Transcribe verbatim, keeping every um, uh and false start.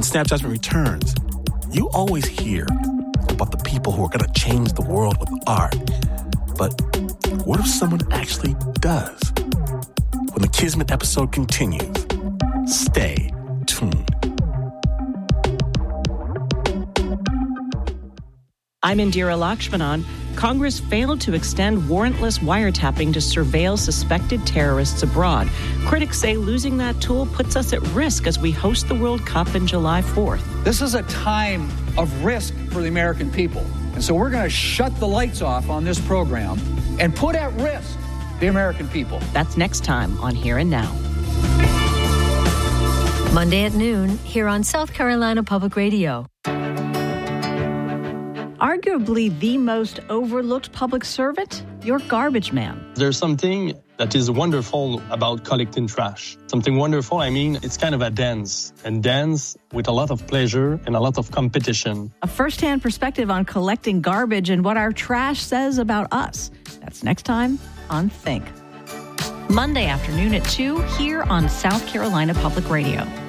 On Snap Judgment Returns, you always hear about the people who are going to change the world with art. But what if someone actually does? When the Kismet episode continues, stay tuned. I'm Indira Lakshmanan. Congress failed to extend warrantless wiretapping to surveil suspected terrorists abroad. Critics say losing that tool puts us at risk as we host the World Cup in July fourth. This is a time of risk for the American people. And so we're going to shut the lights off on this program and put at risk the American people. That's next time on Here and Now. Monday at noon, here on South Carolina Public Radio. Arguably the most overlooked public servant, your garbage man. There's something that is wonderful about collecting trash. Something wonderful, I mean, it's kind of a dance. And dance with a lot of pleasure and a lot of competition. A first-hand perspective on collecting garbage and what our trash says about us. That's next time on Think. Monday afternoon at two here on South Carolina Public Radio.